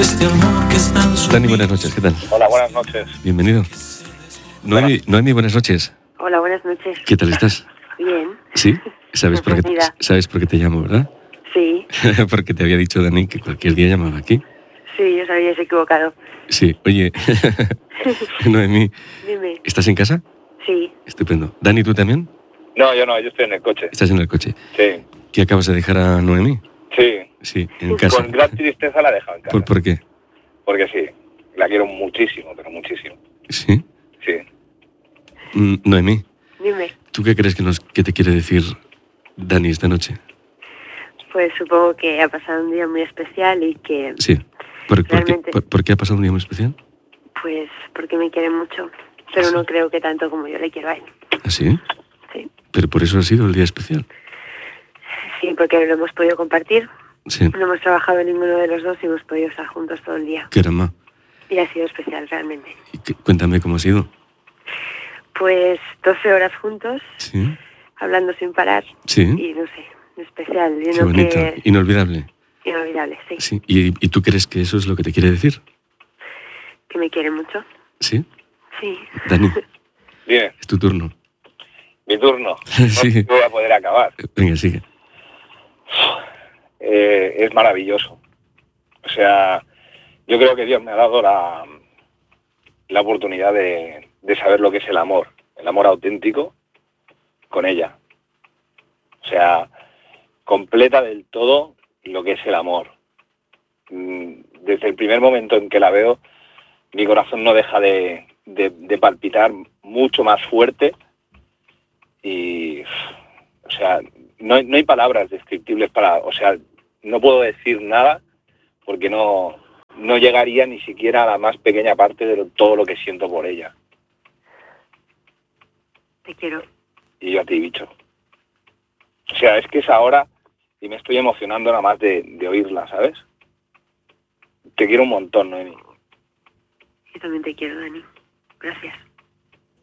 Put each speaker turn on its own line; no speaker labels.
Dani, buenas noches, ¿qué tal?
Hola, buenas noches.
Bienvenido. Noemi, buenas noches.
Hola, buenas noches.
¿Qué tal estás?
Bien.
¿Sí? ¿Sabes por qué te llamo, verdad?
Sí.
Porque te había dicho Dani que cualquier día llamaba aquí.
Sí, os habíais equivocado.
Sí, oye, Noemi,
Dime.
¿estás en casa?
Sí.
Estupendo. ¿Dani, tú también?
No, yo estoy en el coche.
¿Estás en el coche?
Sí.
¿Qué acabas de dejar a Noemi?
Sí.
Sí, en casa.
Con gran tristeza la he dejado en casa.
¿Por qué?
Porque sí, la quiero muchísimo, pero muchísimo.
¿Sí?
Sí.
Noemi,
Dime.
¿tú qué crees que te quiere decir Dani esta noche?
Pues supongo que ha pasado un día muy especial y que...
Sí.
Realmente...
¿Por qué ha pasado un día muy especial?
Pues porque me quiere mucho, pero no creo que tanto como yo le quiero a él.
¿Ah, sí?
Sí.
Pero por eso ha sido el día especial.
Sí, porque lo hemos podido compartir.
Sí.
No hemos trabajado ninguno de los dos y hemos podido estar juntos todo el día.
Caramba.
Y ha sido especial realmente.
Cuéntame cómo ha sido.
Pues 12 horas juntos,
Sí.
hablando sin parar.
Sí.
Y no sé, especial.
Qué bonito. Inolvidable.
Inolvidable, sí.
Sí. ¿Y tú crees que eso es lo que te quiere decir?
Que me quiere mucho.
¿Sí?
Sí.
Dani.
Dime.
Es tu turno.
Mi turno.
Sí.
No voy a poder acabar.
Venga, sigue.
Es maravilloso. O sea, yo creo que Dios me ha dado la oportunidad de saber lo que es el amor auténtico con ella. O sea, completa del todo lo que es el amor. Desde el primer momento en que la veo, mi corazón no deja de palpitar mucho más fuerte y, o sea, no hay palabras descriptibles o sea, no puedo decir nada porque no llegaría ni siquiera a la más pequeña parte de todo lo que siento por ella.
Te quiero.
Y yo a ti, bicho. O sea, es que es ahora y me estoy emocionando nada más de oírla, ¿sabes? Te quiero un montón, Noemi.
Yo también te quiero, Dani. Gracias.